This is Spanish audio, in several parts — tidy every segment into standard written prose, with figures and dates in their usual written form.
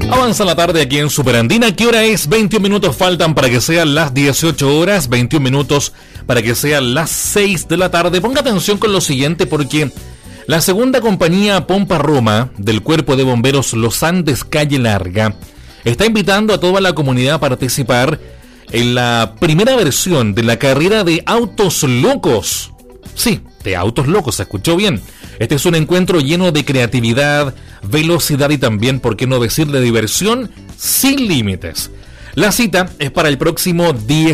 Avanza la tarde aquí en Superandina. ¿Qué hora es? 21 minutos faltan para que sean las 18 horas. 21 minutos para que sean las 6 de la tarde. Ponga atención con lo siguiente, porque la segunda compañía Pompa Roma del Cuerpo de Bomberos Los Andes Calle Larga está invitando a toda la comunidad a participar en la primera versión de la carrera de autos locos. Sí, de autos locos, se escuchó bien. Este es un encuentro lleno de creatividad, velocidad y también, por qué no decir, de diversión sin límites. La cita es para el próximo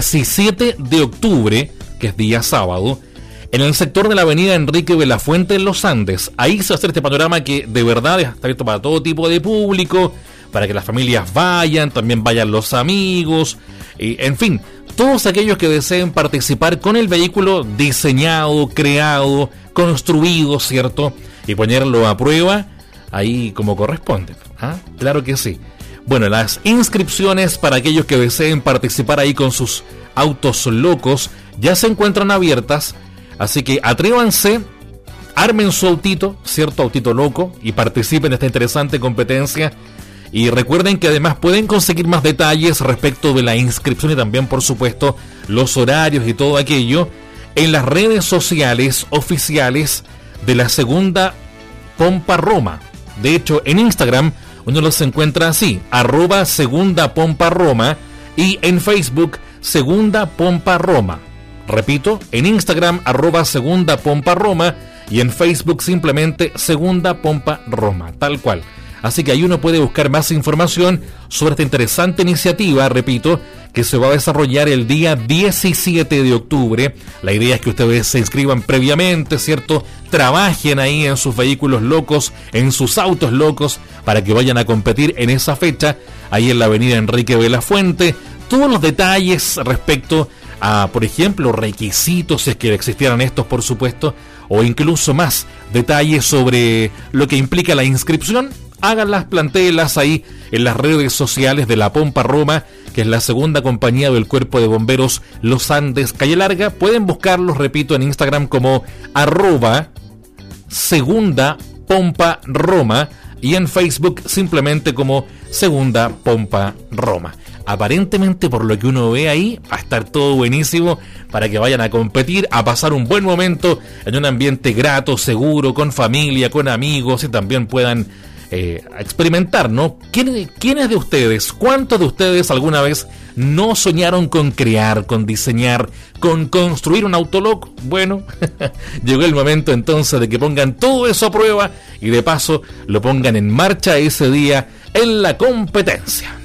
17 de octubre, que es día sábado, en el sector de la avenida Enrique Belafuente en Los Andes. Ahí se va a hacer este panorama que de verdad está abierto para todo tipo de público, para que las familias vayan, también vayan los amigos, en fin, todos aquellos que deseen participar con el vehículo diseñado, creado, construido, ¿cierto? Y ponerlo a prueba ahí como corresponde. ¿Ah? Claro que sí. Bueno, las inscripciones para aquellos que deseen participar ahí con sus autos locos ya se encuentran abiertas, así que atrévanse, armen su autito, ¿cierto? Autito loco, y participen en esta interesante competencia. Y recuerden que además pueden conseguir más detalles respecto de la inscripción y también, por supuesto, los horarios y todo aquello en las redes sociales oficiales de la segunda Pompa Roma. De hecho, en Instagram uno los encuentra así, @segunda Pompa Roma, y en Facebook Segunda Pompa Roma. Repito, en Instagram @segunda Pompa Roma y en Facebook simplemente Segunda Pompa Roma, tal cual. Así que ahí uno puede buscar más información sobre esta interesante iniciativa, repito, que se va a desarrollar el día 17 de octubre. La idea es que ustedes se inscriban previamente, ¿cierto? Trabajen ahí en sus vehículos locos, en sus autos locos, para que vayan a competir en esa fecha, ahí en la avenida Enrique Belafuente. Todos los detalles respecto a, por ejemplo, requisitos, si es que existieran estos, por supuesto, o incluso más detalles sobre lo que implica la inscripción, hagan las plantelas ahí en las redes sociales de la Pompa Roma, que es la segunda compañía del Cuerpo de Bomberos Los Andes Calle Larga. Pueden buscarlos, repito, en Instagram como @segunda Pompa Roma y en Facebook simplemente como Segunda Pompa Roma. Aparentemente, por lo que uno ve ahí, va a estar todo buenísimo para que vayan a competir, a pasar un buen momento en un ambiente grato, seguro, con familia, con amigos, y también puedan experimentar, ¿no? ¿Quiénes de ustedes, cuántos de ustedes alguna vez no soñaron con crear, con diseñar, con construir un auto loco? Bueno, llegó el momento entonces de que pongan todo eso a prueba y de paso lo pongan en marcha ese día en la competencia.